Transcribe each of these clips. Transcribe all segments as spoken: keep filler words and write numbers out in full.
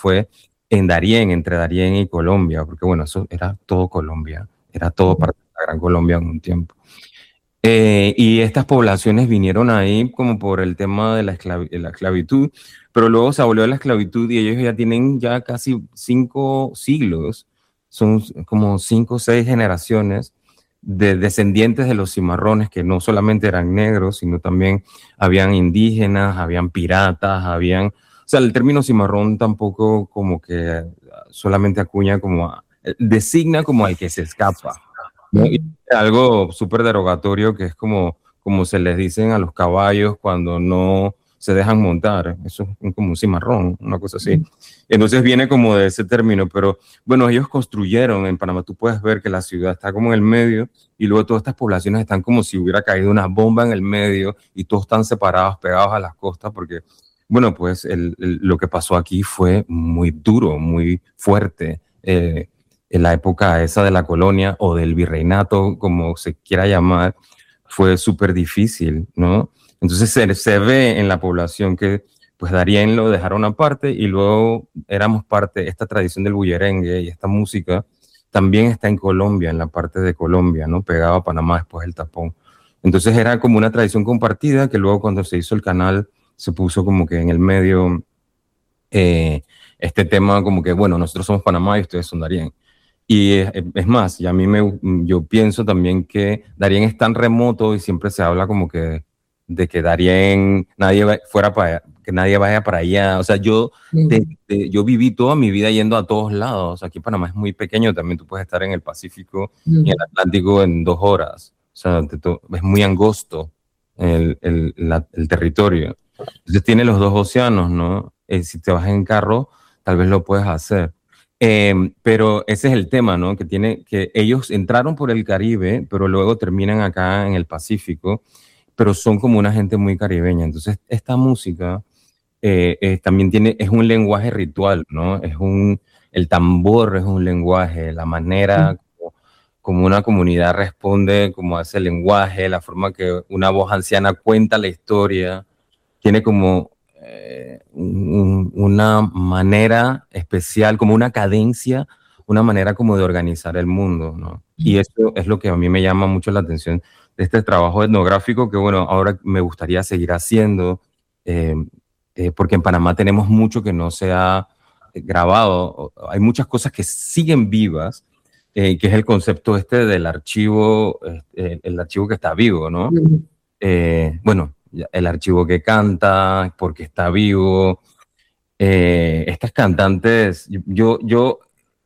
fue en Darién, entre Darién y Colombia, porque bueno, eso era todo Colombia, era todo parte de la Gran Colombia en un tiempo. Eh, y estas poblaciones vinieron ahí como por el tema de la, esclavi de la esclavitud, pero luego se abolió la esclavitud y ellos ya tienen ya casi cinco siglos, son como cinco o seis generaciones de descendientes de los cimarrones, que no solamente eran negros, sino también habían indígenas, habían piratas, habían... O sea, el término cimarrón tampoco como que solamente acuña como... A, designa como al que se escapa, ¿no? Y algo súper derogatorio que es como, como se les dicen a los caballos cuando no se dejan montar. Eso es como un cimarrón, una cosa así. Entonces viene como de ese término, pero bueno, ellos construyeron en Panamá. Tú puedes ver que la ciudad está como en el medio y luego todas estas poblaciones están como si hubiera caído una bomba en el medio y todos están separados, pegados a las costas porque, bueno, pues el, el, lo que pasó aquí fue muy duro, muy fuerte. Eh, en la época esa de la colonia o del virreinato, como se quiera llamar, fue súper difícil, ¿no? Entonces se, se ve en la población que pues Darién lo dejaron aparte y luego éramos parte, esta tradición del bullerengue y esta música también está en Colombia, en la parte de Colombia, ¿no? Pegado a Panamá después del tapón. Entonces era como una tradición compartida que luego cuando se hizo el canal se puso como que en el medio eh, este tema como que, bueno, nosotros somos Panamá y ustedes son Darién. Y es, es más, y a mí me, yo pienso también que Darién es tan remoto y siempre se habla como que de que Darién nadie va, fuera para que nadie vaya para allá. O sea, yo, de, de, yo viví toda mi vida yendo a todos lados. Aquí Panamá es muy pequeño, también tú puedes estar en el Pacífico mm. y en el Atlántico en dos horas. O sea, te, es muy angosto el, el, la, el territorio. Entonces tiene los dos océanos, ¿no? Eh, si te vas en carro, tal vez lo puedes hacer. Eh, pero ese es el tema, ¿no? Que tiene que ellos entraron por el Caribe, pero luego terminan acá en el Pacífico, pero son como una gente muy caribeña. Entonces, esta música eh, eh, también tiene, es un lenguaje ritual, ¿no? Es un, el tambor es un lenguaje, la manera como, como una comunidad responde como a ese lenguaje, la forma que una voz anciana cuenta la historia, tiene como Eh, un, una manera especial, como una cadencia, una manera como de organizar el mundo, ¿no? Y eso es lo que a mí me llama mucho la atención de este trabajo etnográfico que, bueno, ahora me gustaría seguir haciendo, eh, eh, porque en Panamá tenemos mucho que no se ha grabado. Hay muchas cosas que siguen vivas, eh, que es el concepto este del archivo, eh, el archivo que está vivo, ¿no? Eh, bueno, el archivo que canta, porque está vivo. Eh, estas cantantes, yo, yo,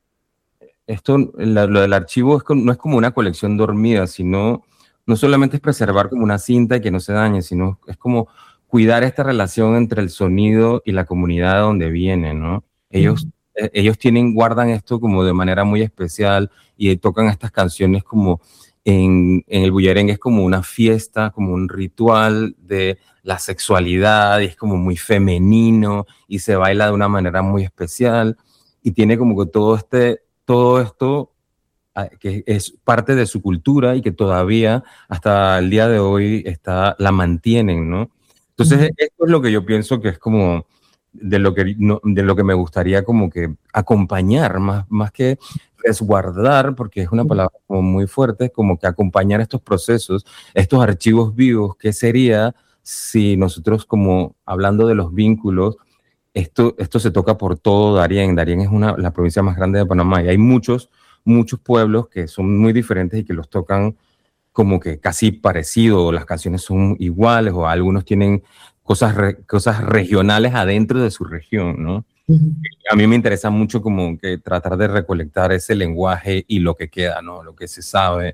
esto, la, lo del archivo es con, no es como una colección dormida, sino, no solamente es preservar como una cinta y que no se dañe, sino es como cuidar esta relación entre el sonido y la comunidad de donde viene, ¿no? Ellos, mm. eh, ellos tienen, guardan esto como de manera muy especial y tocan estas canciones como en, en el bullerengue es como una fiesta, como un ritual de la sexualidad, y es como muy femenino y se baila de una manera muy especial y tiene como que todo este, todo esto que es parte de su cultura y que todavía hasta el día de hoy está, la mantienen, ¿no? Entonces, uh-huh. esto es lo que yo pienso que es como de lo que, no, de lo que me gustaría como que acompañar, más, más que resguardar, porque es una palabra como muy fuerte, como que acompañar estos procesos, estos archivos vivos. ¿Qué sería si nosotros, como hablando de los vínculos, esto, esto se toca por todo Darién? Darién es una, la provincia más grande de Panamá y hay muchos, muchos pueblos que son muy diferentes y que los tocan como que casi parecido, las canciones son iguales o algunos tienen cosas, re, cosas regionales adentro de su región, ¿no? Uh-huh. A mí me interesa mucho como que tratar de recolectar ese lenguaje y lo que queda, ¿no? Lo que se sabe.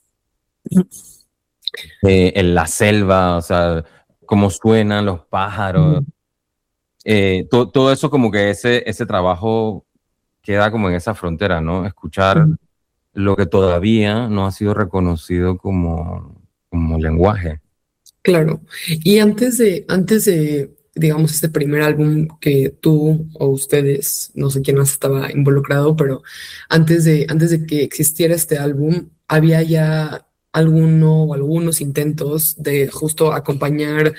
Eh, en la selva, o sea, cómo suenan los pájaros. Uh-huh. Eh, to, todo eso como que ese, ese trabajo queda como en esa frontera, ¿no? Escuchar uh-huh. lo que todavía no ha sido reconocido como, como lenguaje. Claro. Y antes de, antes de, digamos, este primer álbum que tú o ustedes, no sé quién más estaba involucrado, pero antes de, antes de que existiera este álbum, había ya alguno o algunos intentos de justo acompañar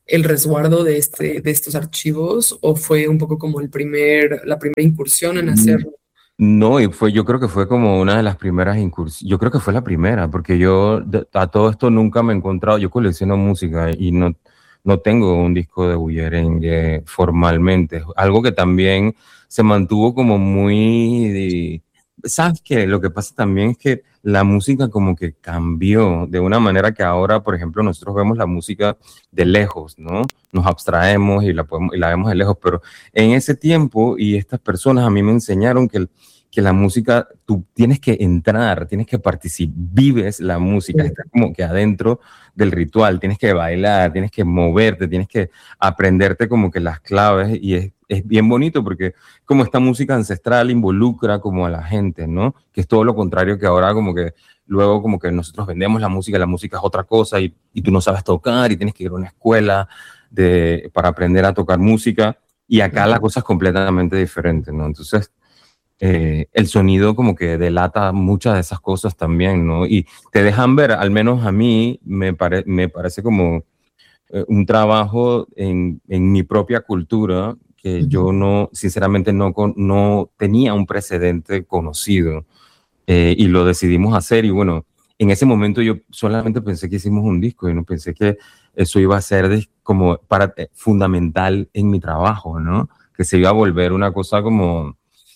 el resguardo de, este, de estos archivos o fue un poco como el primer, la primera incursión en hacerlo? No, y fue, yo creo que fue como una de las primeras incursiones, yo creo que fue la primera, porque yo de- a todo esto nunca me he encontrado, yo colecciono música y no, no tengo un disco de bullerengue formalmente, algo que también se mantuvo como muy, de- ¿sabes qué? Lo que pasa también es que la música como que cambió de una manera que ahora, por ejemplo, nosotros vemos la música de lejos, ¿no? Nos abstraemos y la podemos, y la vemos de lejos, pero en ese tiempo y estas personas a mí me enseñaron que el que la música, tú tienes que entrar, tienes que participar, vives la música, Sí. estás como que adentro del ritual, tienes que bailar, tienes que moverte, tienes que aprenderte como que las claves y es, es bien bonito porque como esta música ancestral involucra como a la gente, ¿no? Que es todo lo contrario que ahora como que luego como que nosotros vendemos la música, la música es otra cosa y, y tú no sabes tocar y tienes que ir a una escuela de, para aprender a tocar música y acá la cosa es completamente diferente, ¿no? Entonces eh, el sonido como que delata muchas de esas cosas también, ¿no? Y te dejan ver, al menos a mí me, pare, me parece como eh, un trabajo en, en, mi propia cultura que yo no, sinceramente no, no tenía un precedente conocido eh, y lo decidimos hacer y bueno, en ese momento yo solamente pensé que hicimos un disco y no pensé que eso iba a ser de, como para, eh, fundamental en mi trabajo, ¿no? Que se iba a volver una cosa como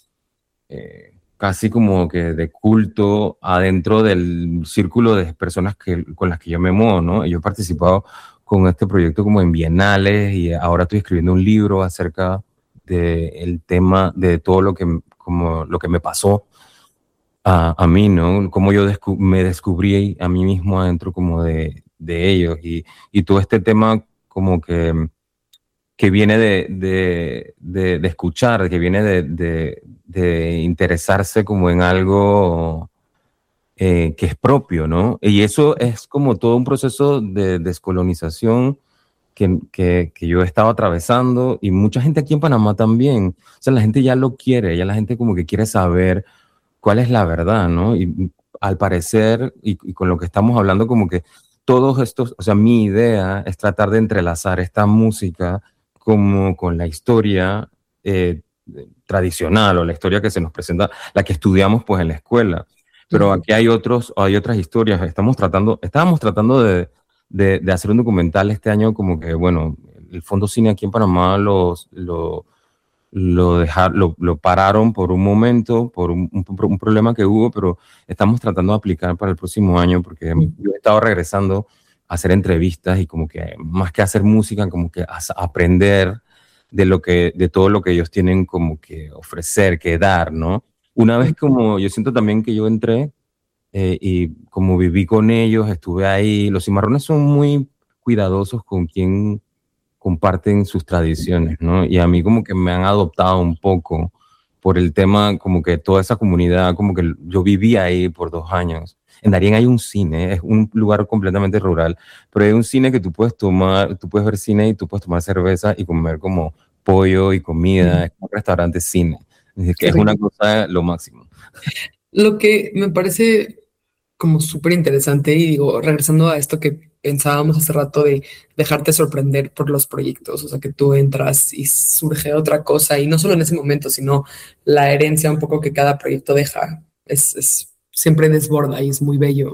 eh, casi como que de culto adentro del círculo de personas que, con las que yo me muevo, ¿no? Yo he participado con este proyecto como en bienales y ahora estoy escribiendo un libro acerca del tema de todo lo que, como lo que me pasó a, a mí, ¿no? Cómo yo descu me descubrí a mí mismo adentro como de, de ellos y, y todo este tema como que que viene de, de, de, de escuchar, que viene de, de, de, interesarse como en algo eh, que es propio, ¿no? Y eso es como todo un proceso de descolonización que, que, que yo he estado atravesando y mucha gente aquí en Panamá también. O sea, la gente ya lo quiere, ya la gente como que quiere saber cuál es la verdad, ¿no? Y al parecer, y, y con lo que estamos hablando, como que todos estos, o sea, mi idea es tratar de entrelazar esta música como con la historia eh, tradicional o la historia que se nos presenta, la que estudiamos pues en la escuela. Pero aquí hay otros, hay otras historias. Estamos tratando, estábamos tratando de, de, de hacer un documental este año como que, bueno, el Fondo Cine aquí en Panamá los, lo, lo, dejar, lo, lo pararon por un momento, por un, un, un problema que hubo, pero estamos tratando de aplicar para el próximo año porque yo he estado regresando a hacer entrevistas y como que más que hacer música, como que a, a aprender de, lo que, de todo lo que ellos tienen como que ofrecer, que dar, ¿no? Una vez como yo siento también que yo entré eh, y como viví con ellos, estuve ahí, los cimarrones son muy cuidadosos con quién comparten sus tradiciones, ¿no? Y a mí como que me han adoptado un poco por el tema, como que toda esa comunidad, como que yo viví ahí por dos años. En Darién hay un cine, es un lugar completamente rural, pero hay un cine que tú puedes tomar, tú puedes ver cine y tú puedes tomar cerveza y comer como pollo y comida, es un restaurante cine. Es que Qué es una rico. cosa lo máximo. Lo que me parece como súper interesante y digo, regresando a esto que pensábamos hace rato de dejarte sorprender por los proyectos, o sea, que tú entras y surge otra cosa y no solo en ese momento, sino la herencia un poco que cada proyecto deja, es, es siempre desborda y es muy bello.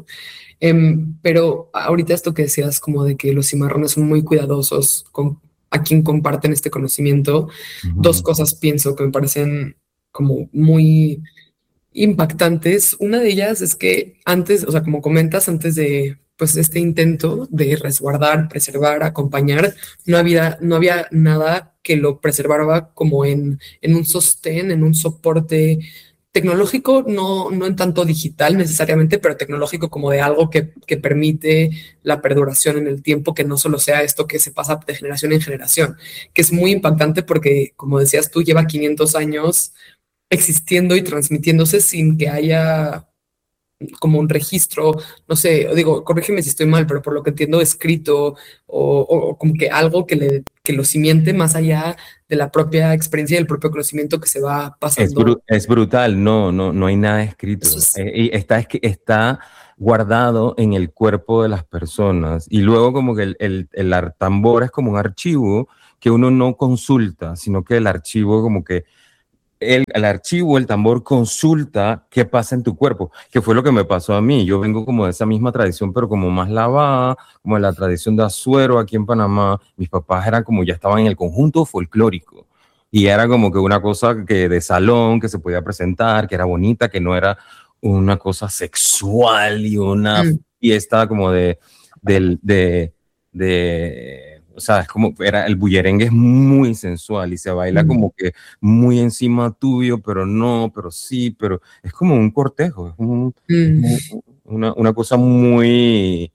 Em, pero ahorita esto que decías como de que los cimarrones son muy cuidadosos con a quien comparten este conocimiento, dos Ujú. cosas pienso que me parecen como muy impactantes. Una de ellas es que antes, o sea, como comentas, antes de pues este intento de resguardar, preservar, acompañar, no había, no había nada que lo preservara como en, en un sostén, en un soporte tecnológico, no, no en tanto digital necesariamente, pero tecnológico como de algo que, que permite la perduración en el tiempo, que no solo sea esto que se pasa de generación en generación, que es muy impactante porque, como decías tú, lleva quinientos años existiendo y transmitiéndose sin que haya como un registro, no sé, digo, corrígeme si estoy mal, pero por lo que entiendo, escrito o, o como que algo que, le, que lo simiente más allá de la propia experiencia y del propio conocimiento que se va Es, pasando. bru es brutal, no, no, no hay nada Eso escrito. es, Eh, y está, es que está guardado en el cuerpo de las personas. Y luego como que el, el, el ar- tambor es como un archivo que uno no consulta, sino que el archivo como que el, el archivo, el tambor consulta qué pasa en tu cuerpo, que fue lo que me pasó a mí. Yo vengo como de esa misma tradición, pero como más lavada, como de la tradición de Azuero aquí en Panamá. Mis papás eran como ya estaban en el conjunto folclórico. Y era como que una cosa que de salón, que se podía presentar, que era bonita, que no era una cosa sexual y una Mm, fiesta como de, del- de, de, o sea, es como, era, el bullerengue es muy sensual y se baila mm, como que muy encima tuyo, pero no, pero sí, pero es como un cortejo, es, un- es mm, un- una, una cosa muy,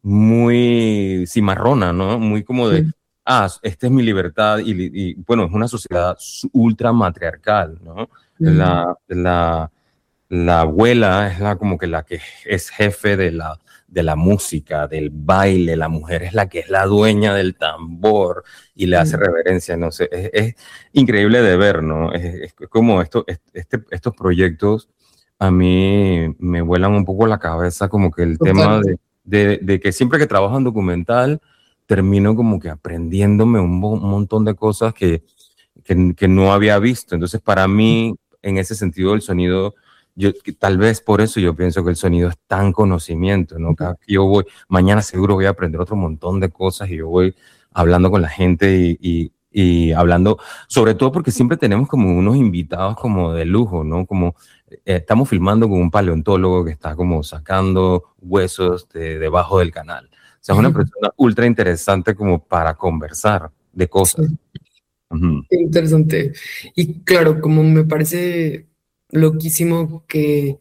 muy cimarrona, ¿no? Muy como de, mm, ah, esta es mi libertad y, y, bueno, es una sociedad ultra matriarcal, ¿no? mm, La, la, la abuela es la como que la que es jefe de la, de la música, del baile, la mujer es la que es la dueña del tambor y le hace mm, reverencia, no sé, es, es increíble de ver, ¿no? Es, es como esto, este, estos proyectos a mí me vuelan un poco la cabeza, como que el tema total. de, de, de que siempre que trabajo en documental, termino como que aprendiéndome un, mo- un montón de cosas que, que, que no había visto. Entonces, para mí, en ese sentido, el sonido yo, tal vez por eso yo pienso que el sonido es tan conocimiento, ¿no? Cada vez que yo voy, mañana seguro voy a aprender otro montón de cosas y yo voy hablando con la gente y, y, y hablando, sobre todo porque siempre tenemos como unos invitados como de lujo, ¿no? Como eh, estamos filmando con un paleontólogo que está como sacando huesos de debajo del canal. O sea, es una persona ultra interesante como para conversar de cosas. Sí. Ujú. Qué interesante. Y claro, como me parece loquísimo que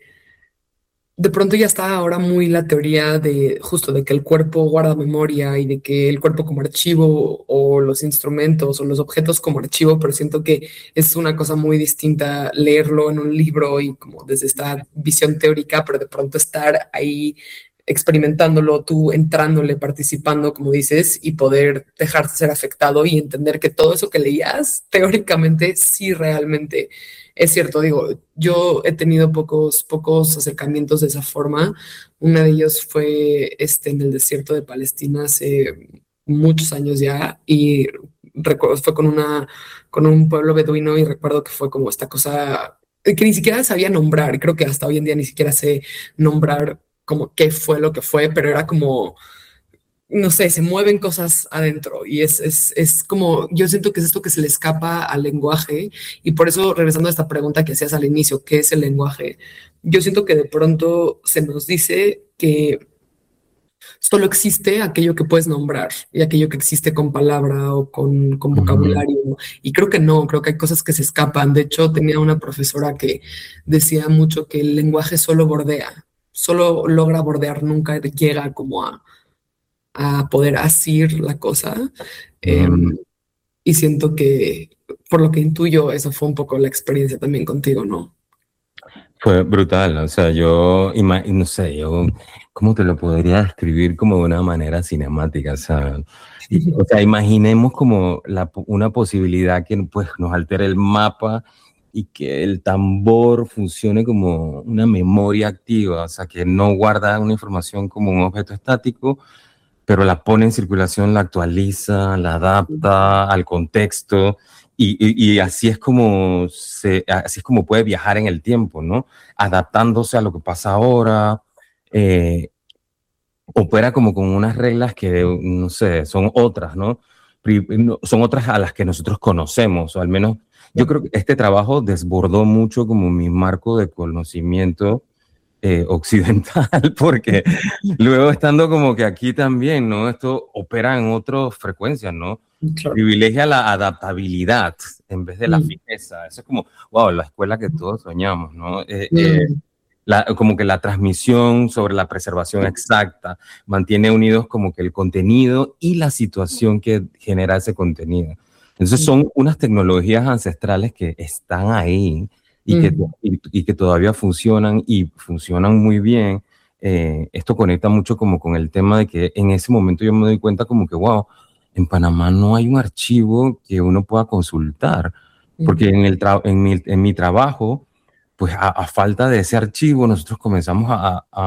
de pronto ya está ahora muy la teoría de justo de que el cuerpo guarda memoria y de que el cuerpo como archivo o los instrumentos o los objetos como archivo, pero siento que es una cosa muy distinta leerlo en un libro y como desde esta visión teórica, pero de pronto estar ahí experimentándolo, tú entrándole, participando, como dices, y poder dejarse ser afectado y entender que todo eso que leías, teóricamente, sí realmente es cierto. Digo, yo he tenido pocos, pocos acercamientos de esa forma. Uno de ellos fue este, en el desierto de Palestina hace muchos años ya y recuerdo, fue con, una, con un pueblo beduino y recuerdo que fue como esta cosa que ni siquiera sabía nombrar. Creo que hasta hoy en día ni siquiera sé nombrar como qué fue lo que fue, pero era como no sé, se mueven cosas adentro y es, es, es como, yo siento que es esto que se le escapa al lenguaje y por eso, regresando a esta pregunta que hacías al inicio, ¿qué es el lenguaje? Yo siento que de pronto se nos dice que solo existe aquello que puedes nombrar y aquello que existe con palabra o con, con Ujú. vocabulario. Y creo que no, creo que hay cosas que se escapan. De hecho, tenía una profesora que decía mucho que el lenguaje solo bordea, solo logra bordear, nunca llega como a a poder asir la cosa. Eh, Mm. y siento que, por lo que intuyo, eso fue un poco la experiencia también contigo, ¿no? Fue brutal, o sea, yo, ima- no sé, yo, ¿cómo te lo podría describir como de una manera cinemática? O sea, y- o sea, imaginemos como la, po- una posibilidad que pues, nos altere el mapa y que el tambor funcione como una memoria activa, o sea, que no guarda una información como un objeto estático, pero la pone en circulación, la actualiza, la adapta al contexto y, y- y así es como se, así es como puede viajar en el tiempo, ¿no? Adaptándose a lo que pasa ahora, eh, opera como con unas reglas que, no sé, son otras, ¿no? Pri- no- Son otras a las que nosotros conocemos, o al menos yo creo que este trabajo desbordó mucho como mi marco de conocimiento eh, occidental, porque luego estando como que aquí también, ¿no? Esto opera en otras frecuencias, ¿no? Claro. Privilegia la adaptabilidad en vez de la Mm, fijeza. Eso es como, wow, la escuela que todos soñamos, ¿no? Eh, eh, mm, la, como que la transmisión sobre la preservación exacta mantiene unidos como que el contenido y la situación que genera ese contenido. Entonces mm, son unas tecnologías ancestrales que están ahí y que, mm, y, y que todavía funcionan y funcionan muy bien. Eh, esto conecta mucho como con el tema de que en ese momento yo me doy cuenta como que, wow, en Panamá no hay un archivo que uno pueda consultar, porque mm, en, el tra en, mi, en mi trabajo, pues a, a, falta de ese archivo, nosotros comenzamos a, a,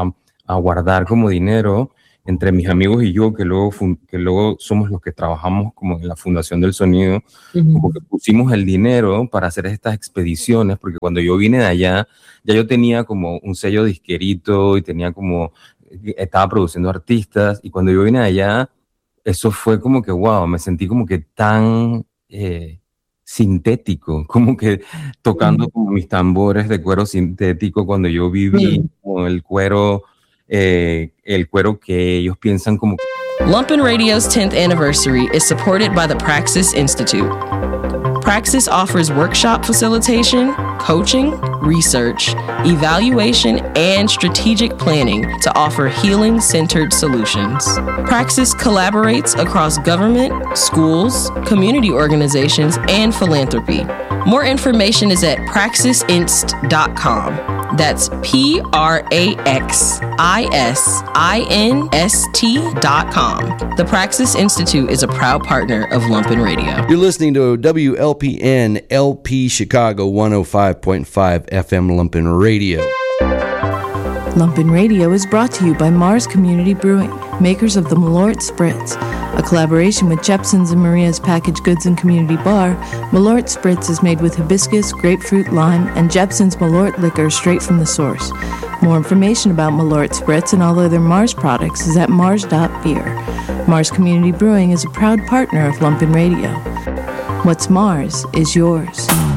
a guardar como dinero entre mis amigos y yo, que luego, que luego somos los que trabajamos como en la Fundación del Sonido, uh-huh. como que pusimos el dinero para hacer estas expediciones, porque cuando yo vine de allá, ya yo tenía como un sello disquerito y tenía como, estaba produciendo artistas, y cuando yo vine de allá, eso fue como que, wow, me sentí como que tan eh, sintético, como que tocando uh-huh. como mis tambores de cuero sintético cuando yo viví uh-huh. como el cuero... Eh, el cuero que ellos piensan como... Lumpen Radio's tenth anniversary is supported by the Praxis Institute. Praxis offers workshop facilitation, coaching, research, evaluation, and strategic planning to offer healing-centered solutions. Praxis collaborates across government, schools, community organizations, and philanthropy. More information is at praxis inst dot com. That's P R A X I S I N S T dot com. The Praxis Institute is a proud partner of Lumpen Radio. You're listening to W L P N L P Chicago one oh five point five F M Lumpen Radio. Lumpen Radio is brought to you by Mars Community Brewing, makers of the Malort Spritz. A collaboration with Jepson's and Maria's Packaged Goods and Community Bar, Malort Spritz is made with hibiscus, grapefruit, lime, and Jepson's Malort liquor straight from the source. More information about Malort Spritz and all other Mars products is at mars dot beer. Mars Community Brewing is a proud partner of Lumpen Radio. What's Mars is yours.